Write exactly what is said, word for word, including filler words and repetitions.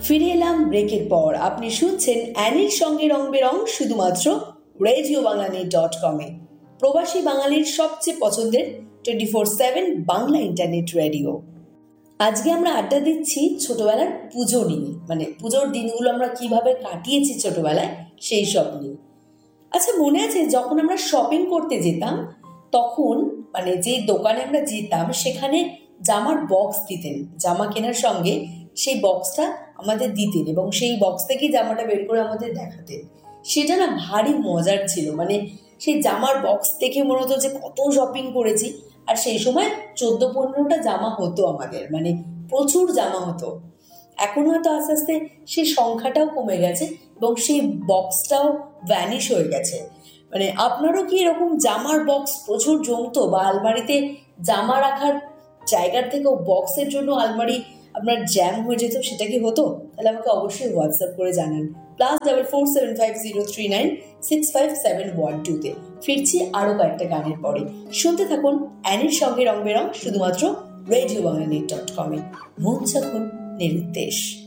ফিরে এলাম ব্রেকের পর। আপনি শুনছেন অ্যানির সঙ্গে রং বেরং শুধুমাত্র রেডিও বাংলানি ডট কমে, প্রবাসী বাঙালির সবচেয়ে পছন্দের twenty four seven Bangla internet radio. আজকে আমরা আড্ডা দিচ্ছি ছোটবেলার পুজো নিয়ে, মানে পুজোর দিনগুলো আমরা কিভাবে কাটিয়েছি ছোটবেলায় সেই সব নিয়ে। আচ্ছা, মনে আছে যখন আমরা শপিং করতে যেতাম তখন মানে যে দোকানে আমরা যেতাম সেখানে জামার বক্স দিতেন, জামা কেনার সঙ্গে সেই বক্সটা আমাদের দিতেন এবং সেই বক্স থেকেই জামাটা বের করে আমাদের দেখাতেন। সেটা না ভারী মজার ছিল, মানে সেই জামার বক্স থেকে মনে হতো যে কত শপিং করেছি। আর সেই সময় চোদ্দ পনেরোটা জামা হতো আমাদের, মানে প্রচুর জামা হতো। এখন হয়তো আস্তে আস্তে সেই সংখ্যাটাও কমে গেছে এবং সেই বক্সটাও ভ্যানিশ হয়ে গেছে। মানে আপনারও কি এরকম জামার বক্স প্রচুর জমতো, বা আলমারিতে জামা রাখার জায়গার থেকেও বক্সের জন্য আলমারি আপনার জ্যাম হয়ে যেত, সেটা কি হতো? তাহলে আমাকে অবশ্যই হোয়াটসঅ্যাপ করে জানান, plus double four seven five zero three nine six five seven one টুতে। ফিরছি আরও কয়েকটা গানের পরে। শুনতে থাকুন অ্যানির সঙ্গে রং বেরং শুধুমাত্র রেডিও বাংলানি ডট কমে। মন যখন নিরুদ্দেশ।